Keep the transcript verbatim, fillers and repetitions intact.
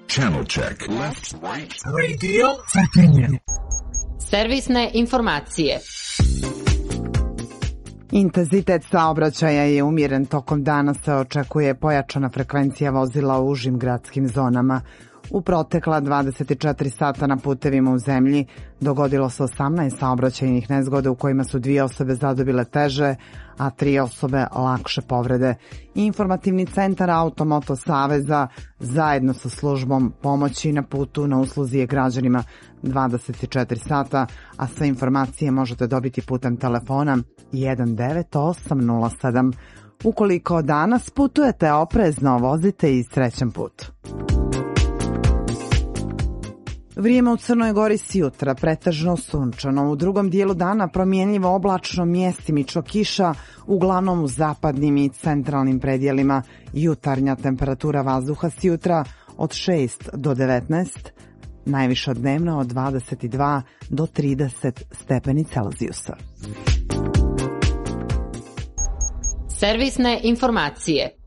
Channel check. Left, right. Radio Cetinje. Servisne informacije. Intenzitet saobraćaja je umjeren, tokom dana se očekuje pojačana frekvencija vozila u užim gradskim zonama. U protekla dvadeset četiri sata na putevima u zemlji dogodilo se osamnaest saobraćajnih nezgoda u kojima su dvije osobe zadobile teže, a tri osobe lakše povrede. Informativni centar Automoto Saveza zajedno sa službom pomoći na putu na usluzi je građanima dvadeset četiri sata, a sve informacije možete dobiti putem telefona jedan devet osam nula sedam. Ukoliko danas putujete oprezno, vozite i srećan put. Vrijeme u Crnoj Gori s jutra pretežno sunčano, u drugom dijelu dana promjenljivo oblačno, mjestimično kiša, uglavnom u zapadnim i centralnim predjelima. Jutarnja temperatura vazduha s jutra od šest do devetnaest, najviša dnevna od dvadeset dva do trideset stepeni Celzijusa. Servisne informacije.